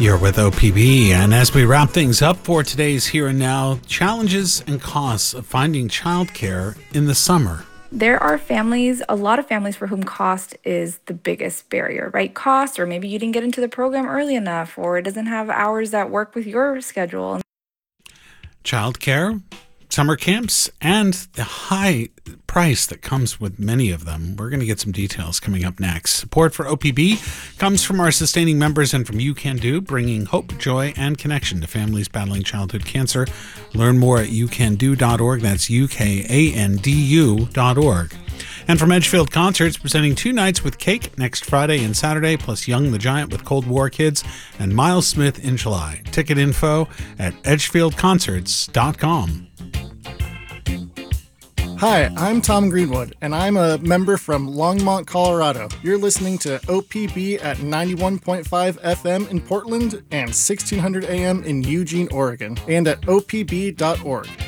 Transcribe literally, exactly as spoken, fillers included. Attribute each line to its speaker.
Speaker 1: You're with O P B, and as we wrap things up for today's Here and Now, challenges and costs of finding childcare in the summer.
Speaker 2: There are families, a lot of families for whom cost is the biggest barrier, right? Cost, or maybe you didn't get into the program early enough, or it doesn't have hours that work with your schedule.
Speaker 1: Childcare, summer camps, and the high price that comes with many of them. We're going to get some details coming up next. Support for O P B comes from our sustaining members and from You Can Do, bringing hope, joy, and connection to families battling childhood cancer. Learn more at you can do dot org. That's U K A N D U dot org. And from Edgefield Concerts, presenting two nights with Cake next Friday and Saturday, plus Young the Giant with Cold War Kids and Miles Smith in July. Ticket info at edgefield concerts dot com.
Speaker 3: Hi, I'm Tom Greenwood, and I'm a member from Longmont, Colorado. You're listening to O P B at ninety-one point five F M in Portland and sixteen hundred A M in Eugene, Oregon, and at O P B dot org.